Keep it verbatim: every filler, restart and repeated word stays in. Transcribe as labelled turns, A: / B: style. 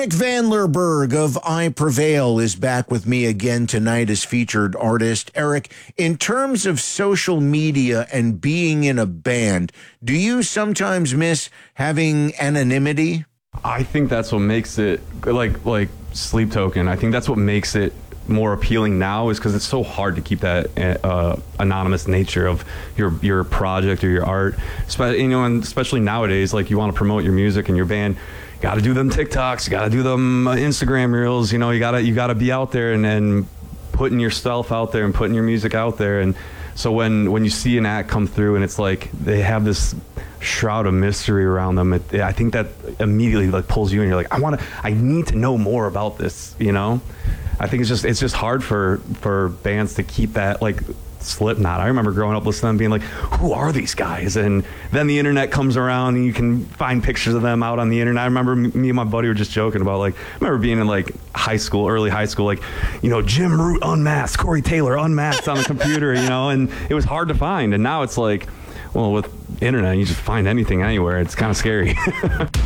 A: Eric Van Lerberg of I Prevail is back with me again tonight as featured artist. Eric, in terms of social media and being in a band, do you sometimes miss having anonymity?
B: I think that's what makes it, like like Sleep Token, I think that's what makes it more appealing now, is because it's so hard to keep that uh, anonymous nature of your your project or your art. Spe- you know, and especially nowadays, like you want to promote your music and your band, you got to do them TikToks, you got to do them uh, Instagram reels. You know, you gotta you gotta be out there and and putting yourself out there and putting your music out there. And so when when you see an act come through and it's like they have this shroud of mystery around them, it, I think that immediately like pulls you in. You're like, I want to, I need to know more about this. You know, I think it's just it's just hard for for bands to keep that, like Slipknot. I remember growing up listening to them being like, who are these guys? And then the internet comes around and you can find pictures of them out on the internet. I remember me and my buddy were just joking about, like, I remember being in like high school, early high school, like, you know, Jim Root unmasked, Corey Taylor unmasked on the computer, you know, and it was hard to find. And now it's like, well, with internet, you just find anything anywhere. It's kind of scary.